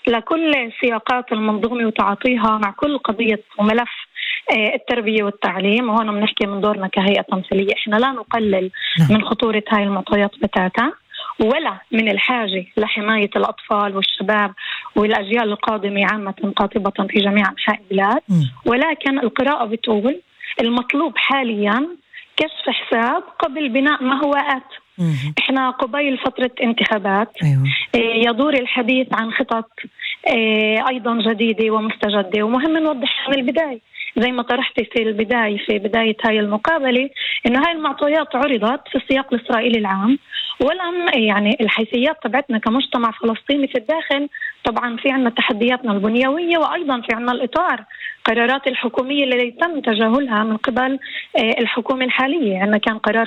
لكل سياقات المنظومة وتعاطيها مع كل قضية وملف التربية والتعليم. وهنا بنحكي من دورنا كهيئة تمثيلية، إحنا لا نقلل من خطورة هاي المعطيات بتاعتها ولا من الحاجة لحماية الأطفال والشباب والأجيال القادمة عامة قاطبة في جميع أنحاء البلاد، ولكن القراءة بتقول المطلوب حاليا كشف حساب قبل بناء ما هو آت. إحنا قبيل فترة انتخابات. يدور الحديث عن خطط أيضا جديدة ومستجدة، ومهم نوضح من البداية زي ما طرحت في بداية هاي المقابلة إنه هاي المعطيات عرضت في السياق الإسرائيلي العام، ولم يعني الحيثيات تبعتنا كمجتمع فلسطيني في الداخل. طبعا في عنا تحدياتنا البنيوية، وأيضا في عنا الإطار قرارات الحكومية اللي تم تجاهلها من قبل الحكومة الحالية. عنا كان قرار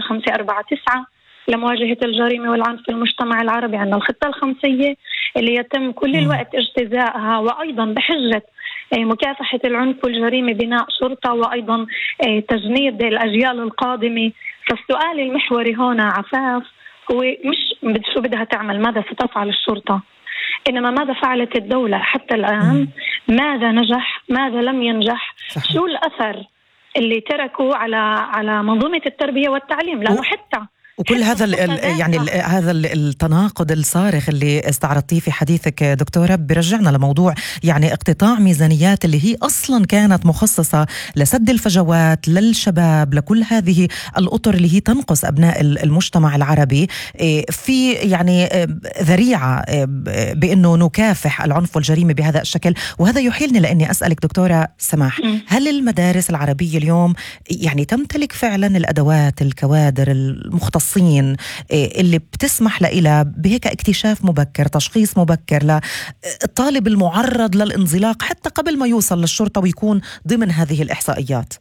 549 لمواجهة الجريمة والعنف في المجتمع العربي، عنا الخطة الخمسية اللي يتم كل الوقت اجتزائها، وأيضا بحجة مكافحة العنف والجريمة بناء شرطة، وأيضا تجنيد الأجيال القادمة. فالسؤال المحوري هنا عفاف هو مش شو بدها تعمل، ماذا ستفعل الشرطة، إنما ماذا فعلت الدولة حتى الآن، ماذا نجح، ماذا لم ينجح، شو الأثر اللي تركوا على منظومة التربية والتعليم. لأنه حتى وكل هذا هذا التناقض الصارخ اللي استعرضتيه في حديثك دكتورة برجعنا لموضوع يعني اقتطاع ميزانيات اللي هي أصلا كانت مخصصة لسد الفجوات للشباب، لكل هذه الأطر اللي هي تنقص أبناء المجتمع العربي، في يعني ذريعة بأنه نكافح العنف والجريمة بهذا الشكل. وهذا يحيلني لأني أسألك دكتورة سماح، هل المدارس العربية اليوم يعني تمتلك فعلا الأدوات، الكوادر، المختصين اللي بتسمح لها بهيك اكتشاف مبكر، تشخيص مبكر للطالب المعرض للانزلاق حتى قبل ما يوصل للشرطة ويكون ضمن هذه الإحصائيات؟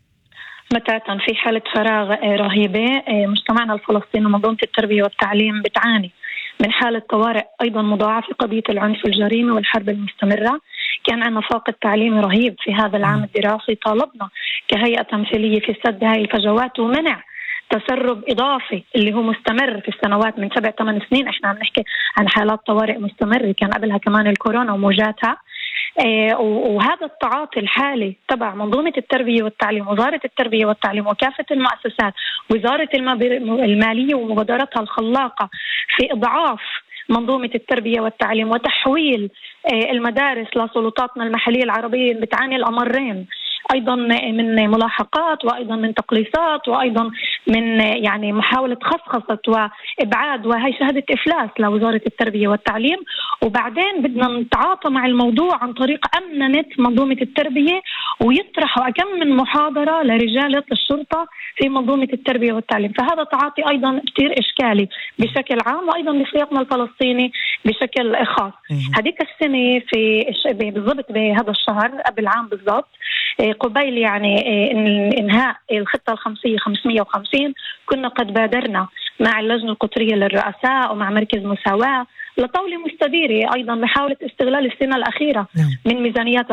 متى في حالة فراغ رهيبة. مجتمعنا الفلسطيني ومنظومة التربية والتعليم بتعاني من حالة طوارئ أيضا مضاعفة في قضية العنف والجريمة والحرب المستمرة. كان عندنا فاقد تعليمي رهيب في هذا العام الدراسي، طالبنا كهيئة تمثيلية في سد هاي الفجوات ومنع تسرب إضافي اللي هو مستمر في السنوات من 7-8 سنين. احنا عم نحكي عن حالات طوارئ مستمرة، كان قبلها كمان الكورونا وموجاتها. وهذا التعاطي الحالي تبع منظومة التربية والتعليم، وزارة التربية والتعليم وكافة المؤسسات، وزارة المالية ومبادراتها الخلاقة في إضعاف منظومة التربية والتعليم وتحويل المدارس لسلطاتنا المحلية العربية بتعاني الأمرين، أيضا من ملاحقات وأيضا من تقليصات وأيضا من يعني محاولة خصخصة وإبعاد، وهي شهادة إفلاس لوزارة التربية والتعليم. وبعدين بدنا نتعاطى مع الموضوع عن طريق أمنة منظومة التربية، ويطرحوا كم من محاضرة لرجال الشرطة في منظومة التربية والتعليم. فهذا تعاطي أيضا كتير إشكالي بشكل عام، وأيضا بسياقنا الفلسطيني بشكل خاص. هذيك السنة في بالضبط بهذا الشهر قبل عام بالضبط، قبيل يعني إنهاء الخطة الخمسية 550، كنا قد بادرنا مع اللجنة القطرية للرؤساء ومع مركز مساواة لطاولة مستديرة أيضا محاولة استغلال السنة الأخيرة من ميزانيات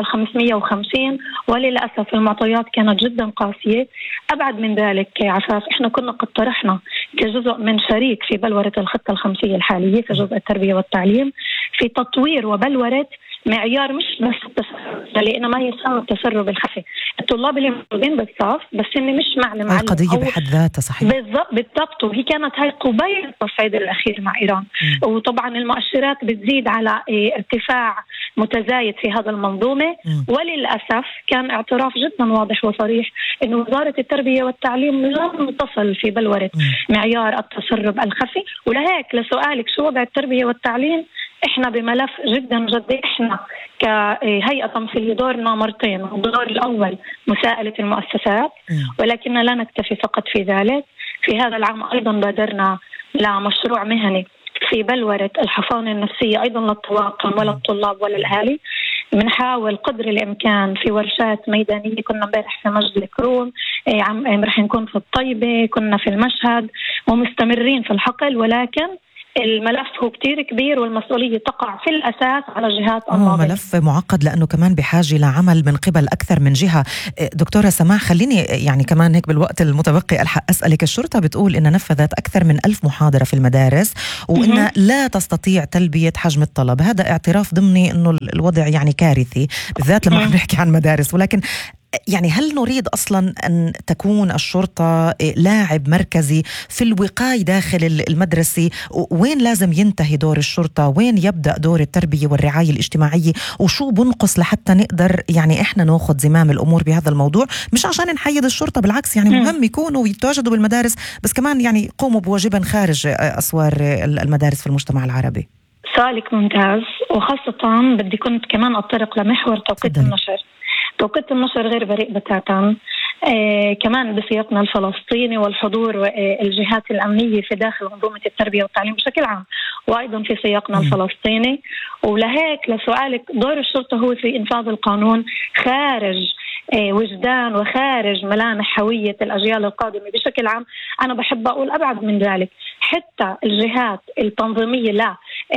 550. وللأسف المعطيات كانت جدا قاسية. أبعد من ذلك عفاف، إحنا كنا قد طرحنا كجزء من شريك في بلورة الخطة الخمسية الحالية في جزء التربية والتعليم في تطوير وبلورة معيار مش بس التسرب، لأنه ما يسمى التسرب الخفي. الطلاب اللي موجودين بالصف بس إني مش معلم على القضية بحد ذاتها. صحيح بالضبط. وهي كانت هاي قبيل التصعيد الأخير مع إيران. وطبعا المؤشرات بتزيد على ارتفاع متزايد في هذا المنظومة. وللأسف كان اعتراف جدا واضح وصريح إنه وزارة التربية والتعليم لم تصل في بلورة معيار التسرب الخفي. ولهيك لسؤالك شو وضع التربية والتعليم، إحنا بملف جدا جدي. إحنا كهيئة تمثيلية دورنا مرتين. الدور الأول مساءلة المؤسسات، ولكن لا نكتفي فقط في ذلك. في هذا العام أيضا بادرنا لمشروع مهني في بلورة الحصانة النفسية أيضا للطواقم ولا الطلاب ولا الأهالي. بنحاول قدر الإمكان في ورشات ميدانية. كنا امبارح في مجد الكروم، رح نكون في الطيبة، كنا في المشهد، ومستمرين في الحقل. ولكن الملف هو كتير كبير والمسؤولية تقع في الأساس على الجهات الناظمة. ملف معقد لأنه كمان بحاجة لعمل من قبل أكثر من جهة. دكتورة سماح، خليني يعني كمان هيك بالوقت المتبقي ألحق أسألك. الشرطة بتقول إن نفذت أكثر من 1000 محاضرة في المدارس وإنها لا تستطيع تلبية حجم الطلب. هذا اعتراف ضمني إنه الوضع يعني كارثي، بالذات لما نحكي عن مدارس. ولكن يعني هل نريد أصلا أن تكون الشرطة لاعب مركزي في الوقاية داخل المدرسة؟ وين لازم ينتهي دور الشرطة؟ وين يبدأ دور التربية والرعاية الاجتماعية؟ وشو بنقص لحتى نقدر يعني إحنا نأخذ زمام الأمور بهذا الموضوع؟ مش عشان نحيد الشرطة، بالعكس يعني مهم يكونوا يتواجدوا بالمدارس، بس كمان يعني قوموا بواجبا خارج أسوار المدارس في المجتمع العربي. سؤالك ممتاز، وخاصة بدي كنت كمان أتطرق لمحور توقيت النشر. توقيت النشر غير بريء بتاتا، كمان بسياقنا الفلسطيني والحضور الجهات الأمنية في داخل منظومة التربية والتعليم بشكل عام، وأيضا في سياقنا الفلسطيني. ولهيك لسؤالك، دور الشرطة هو في إنفاذ القانون خارج وجدان وخارج ملامح هوية الأجيال القادمة بشكل عام. أنا بحب أقول أبعد من ذلك، حتى الجهات التنظيمية لا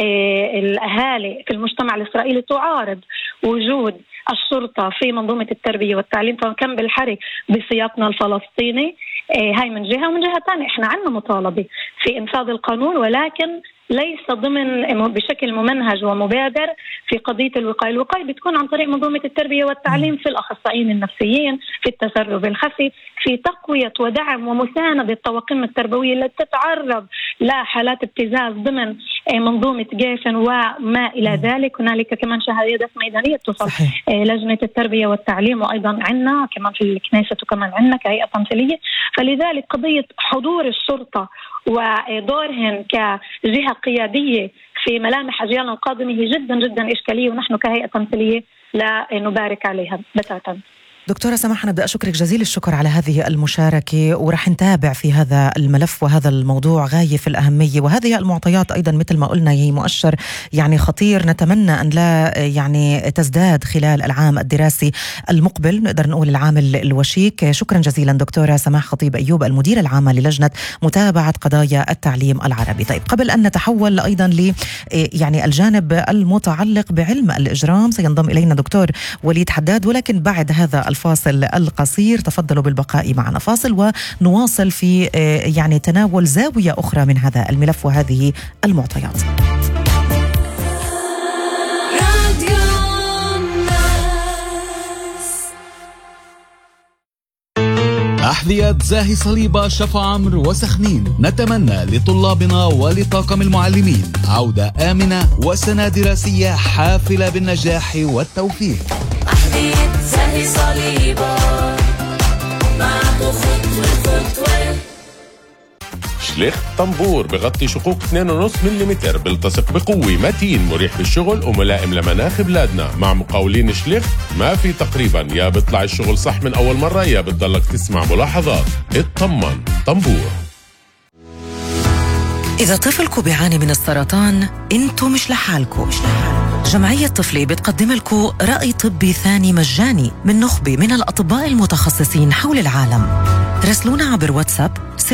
الأهالي في المجتمع الإسرائيلي تعارض وجود الشرطة في منظومة التربية والتعليم، فكان بالحري بسياقنا الفلسطيني. هاي من جهة، ومن جهة ثانية إحنا عندنا مطالبة في إنفاذ القانون، ولكن ليس ضمن بشكل ممنهج ومبادر في قضية الوقاية. الوقاية بتكون عن طريق منظومة التربية والتعليم، في الأخصائيين النفسيين، في التسرب الخفي، في تقوية ودعم ومساندة الطواقم التربوية التي تتعرض لحالات ابتزاز ضمن منظومة جيفن وما إلى ذلك. هنالك كمان شهادات ميدانية تصل لجنة التربية والتعليم، وأيضا عندنا كمان في الكنيسة وكمان عندنا كهيئة تمثيلية. فلذلك قضية حضور الشرطة ودورهم كجهة قيادية في ملامح أجيالنا القادمة هي جدا جدا إشكالية، ونحن كهيئة تمثيلية لا نبارك عليها بتاتا. دكتورة سماح، أنا بدي أشكرك جزيل الشكر على هذه المشاركة، ورح نتابع في هذا الملف وهذا الموضوع غاية في الأهمية. وهذه المعطيات أيضا مثل ما قلنا هي مؤشر يعني خطير، نتمنى أن لا يعني تزداد خلال العام الدراسي المقبل، نقدر نقول العام الوشيك. شكرا جزيلا دكتورة سماح خطيب أيوب، المديرة العامة للجنة متابعة قضايا التعليم العربي. طيب، قبل أن نتحول أيضا ل يعني الجانب المتعلق بعلم الإجرام سينضم إلينا دكتور وليد حداد، ولكن بعد هذا الفاصل القصير. تفضلوا بالبقاء معنا، فاصل ونواصل في يعني تناول زاوية أخرى من هذا الملف وهذه المعطيات. أحذية زاهي صليبة شفا عمرو وسخنين، نتمنى لطلابنا ولطاقم المعلمين عودة آمنة وسنة دراسية حافلة بالنجاح والتوفيق. أحذية زاهي صليبة معك خطوة. شليخ طنبور بغطي شقوق 2.5 ملم، بيلتصق بقوة، متين، مريح بالشغل وملائم لمناخ بلادنا. مع مقاولين شليخ ما في تقريبا، يا بيطلع الشغل صح من أول مرة يا بتضلك تسمع ملاحظات. اطمن، طنبور. إذا طفلكم بيعاني من السرطان انتو مش لحالكم. جمعية طفلي بتقدم لكم رأي طبي ثاني مجاني من نخبة من الأطباء المتخصصين حول العالم. راسلونا عبر واتساب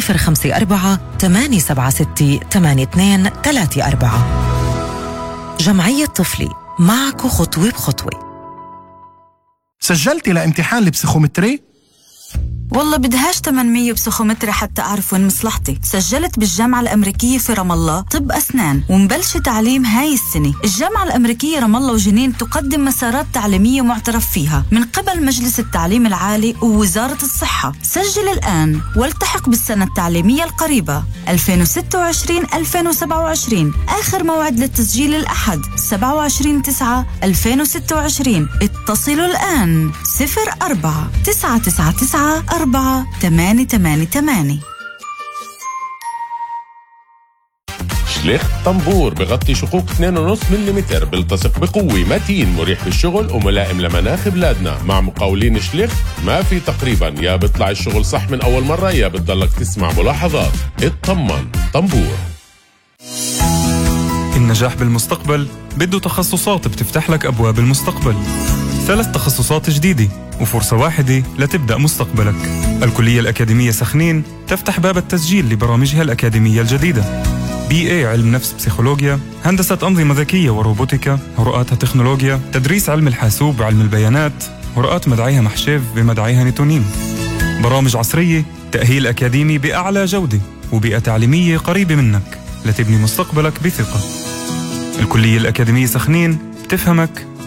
054-876-8234. جمعية طفلي، معكم خطوة بخطوة. سجلتي لامتحان البسيخومتري؟ والله بدهاش 800 بسيخومتري حتى أعرف وين مصلحتي. سجلت بالجامعة الأمريكية في رام الله طب أسنان ومبلش تعليم هاي السنة. الجامعة الأمريكية رام الله وجنين تقدم مسارات تعليمية معترف فيها من قبل مجلس التعليم العالي ووزارة الصحة. سجل الآن والتحق بالسنة التعليمية القريبة 2026-2027. آخر موعد للتسجيل الأحد 27/9/2026. اتصلوا الآن 04-999-4888. شليخ طنبور بغطي شقوق 2.5 ملم، بيلتصق بقوة، متين، مريح بالشغل وملائم لمناخ بلادنا. مع مقاولين شليخ ما في تقريبا، يا بيطلع الشغل صح من أول مرة يا بتضلك تسمع ملاحظات. اطمن، طنبور. النجاح بالمستقبل بده تخصصات بتفتح لك أبواب المستقبل. 3 تخصصات جديدة وفرصة واحدة لتبدأ مستقبلك. الكلية الأكاديمية سخنين تفتح باب التسجيل لبرامجها الأكاديمية الجديدة. BA علم نفس بسيكولوجيا، هندسة أنظمة ذكية وروبوتيكا ورؤاتها تكنولوجيا، تدريس علم الحاسوب وعلم البيانات ورؤات مدعيها محشيف بمدعيها نيتونيم، برامج عصرية، تأهيل أكاديمي بأعلى جودة وبيئة تعليمية قريبة منك لتبني مستقبلك بثقة. الكلية الأكاديمية سخنين بتفهمك